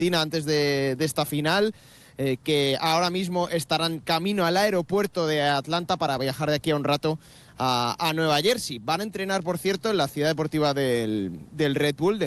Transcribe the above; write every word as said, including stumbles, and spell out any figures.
antes de, de esta final, eh, que ahora mismo estarán camino al aeropuerto de Atlanta para viajar de aquí a un rato a, a Nueva Jersey. Van a entrenar, por cierto, en la ciudad deportiva del, del Red Bull,